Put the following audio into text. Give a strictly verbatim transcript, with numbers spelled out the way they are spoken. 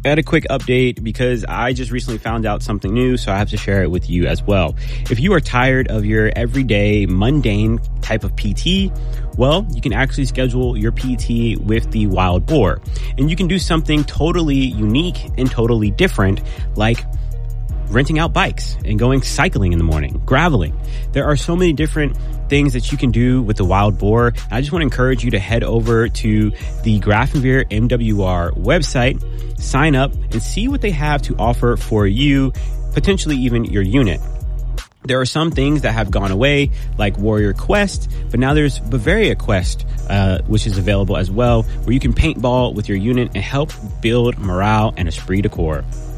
I had a quick update because I just recently found out something new, so I have to share it with you as well. If you are tired of your everyday, mundane type of P T, well, you can actually schedule your P T with the Wild Boar. And you can do something totally unique and totally different, like renting out bikes and going cycling in the morning, graveling. There are so many different things that you can do with the Wild Boar. I just want to encourage you to head over to the Grafenweer M W R website, sign up, and see what they have to offer for you, potentially even your unit. There are some things that have gone away, like Warrior Quest, but now there's Bavaria Quest, uh, which is available as well, where you can paintball with your unit and help build morale and esprit de corps.